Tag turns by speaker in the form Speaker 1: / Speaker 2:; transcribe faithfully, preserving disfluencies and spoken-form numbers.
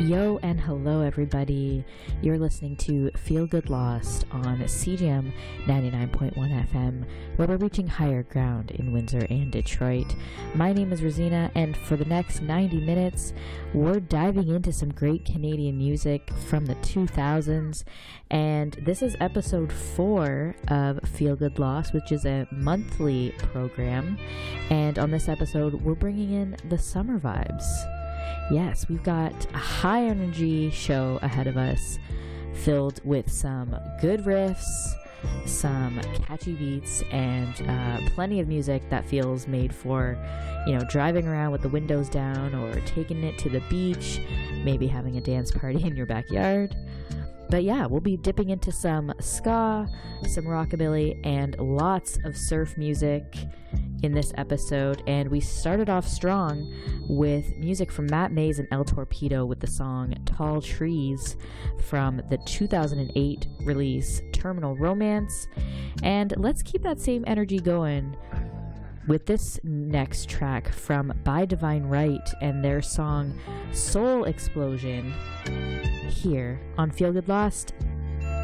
Speaker 1: Yo and hello everybody. You're listening to Feel Good Lost on C G M ninety-nine point one F M, where we're reaching higher ground in Windsor and Detroit. My name is Rosina, and for the next ninety minutes, we're diving into some great Canadian music from the two thousands, and this is episode four of Feel Good Lost, which is a monthly program, and on this episode, we're bringing in the summer vibes. Yes, we've got a high energy show ahead of us, filled with some good riffs, some catchy beats, and uh, plenty of music that feels made for, you know, driving around with the windows down or taking it to the beach, maybe having a dance party in your backyard. But yeah, we'll be dipping into some ska, some rockabilly, and lots of surf music in this episode. And we started off strong with music from Matt Mays and El Torpedo with the song Tall Trees from the two thousand eight release Terminal Romance. And let's keep that same energy going with this next track from By Divine Right and their song Soul Explosion, here on Feel Good Lost